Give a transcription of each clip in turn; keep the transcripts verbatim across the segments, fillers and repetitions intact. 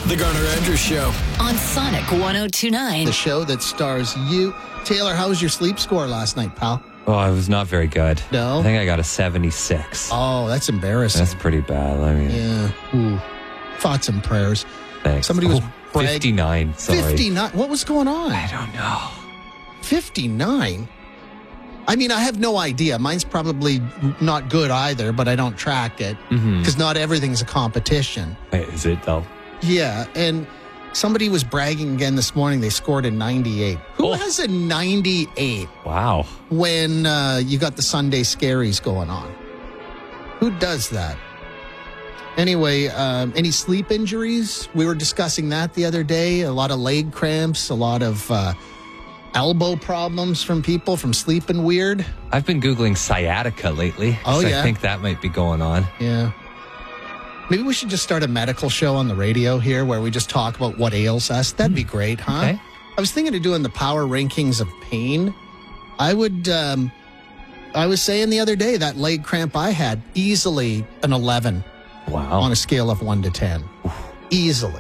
The Garner Andrews Show. On Sonic one oh two point nine. The show that stars you. Taylor, how was your sleep score last night, pal? Oh, I was not very good. No? I think I got a seventy-six. Oh, that's embarrassing. That's pretty bad. I mean, yeah. Ooh. Thoughts and prayers. Thanks. Somebody was oh, brag- fifty-nine. Sorry. fifty-nine. What was going on? I don't know. fifty-nine? I mean, I have no idea. Mine's probably not good either, but I don't track it because Mm-hmm. not everything's a competition. Wait, is it though? Yeah, and somebody was bragging again this morning. They scored a ninety-eight. Who Oh. has a ninety-eight Wow. when uh, you got the Sunday scaries going on? Who does that? Anyway, um, any sleep injuries? We were discussing that the other day. A lot of leg cramps, a lot of uh, elbow problems from people from sleeping weird. I've been Googling sciatica lately. Oh, so yeah? I think that might be going on. Yeah. Maybe we should just start a medical show on the radio here where we just talk about what ails us. That'd be great, huh? Okay. I was thinking of doing the power rankings of pain. I would, um, I was saying the other day that leg cramp I had, easily an eleven Wow. on a scale of one to ten. Easily.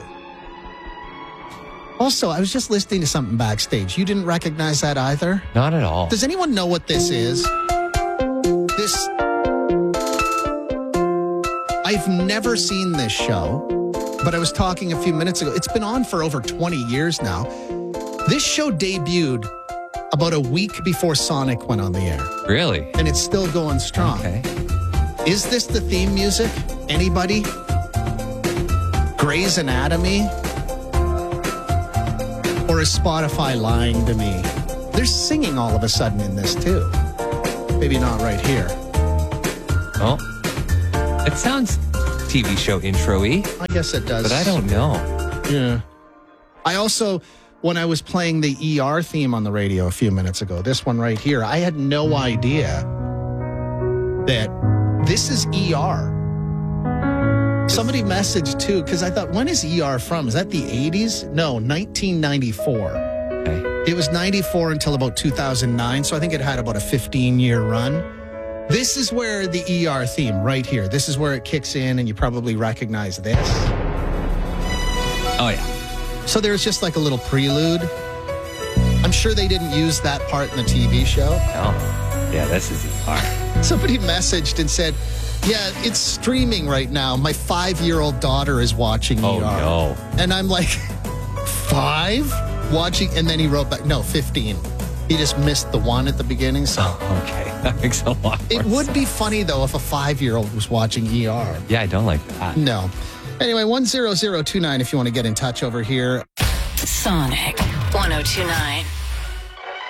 Also, I was just listening to something backstage. You didn't recognize that either? Not at all. Does anyone know what this is? This. I've never seen this show, but I was talking a few minutes ago. It's been on for over twenty years now. This show debuted about a week before Sonic went on the air, Really? and it's still going strong. Okay. Is this the theme music? Anybody? Grey's Anatomy? Or is Spotify lying to me? There's singing all of a sudden in this too. Maybe not right here. Oh. It sounds T V show intro-y, I guess it does. but I don't know. Yeah. I also, when I was playing the E R theme on the radio a few minutes ago, this one right here, I had no idea that this is E R. Somebody messaged too, because I thought, when is E R from? Is that the eighties? No, nineteen ninety-four. Okay. It was ninety-four until about two thousand nine, so I think it had about a fifteen-year run. This is where the E R theme, right here, this is where it kicks in, and you probably recognize this. Oh, yeah. So there's just like a little prelude. I'm sure they didn't use that part in the T V show. Oh. Yeah, this is E R. Somebody messaged and said, yeah, it's streaming right now. My five-year-old daughter is watching Oh, E R. no. And I'm like, five? Watching? And then he wrote back, no, fifteen. He just missed the one at the beginning. So Oh, okay. That makes a lot more it would sense. be funny, though, if a five-year-old was watching E R. Yeah, I don't like that. No. Anyway, one zero zero two nine if you want to get in touch over here. Sonic one oh two point nine.